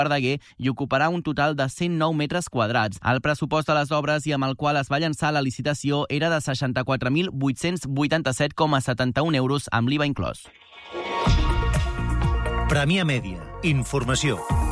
Verdaguer i ocuparà un total de 109 metres quadrats. El pressupost de les obres i amb el qual es va llançar la licitació era de 64.887,71 euros amb l'IVA inclòs. Premià Mèdia. Informació.